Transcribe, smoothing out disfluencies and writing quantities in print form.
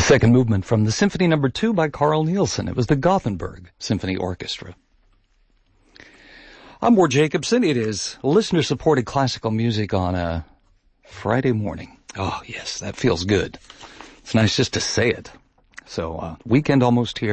Second movement from the Symphony No. 2 by Carl Nielsen. It was the Gothenburg Symphony Orchestra. I'm Ward Jacobson. It is listener-supported classical music on a Friday morning. Oh, yes, that feels good. It's nice just to say it. So, weekend almost here.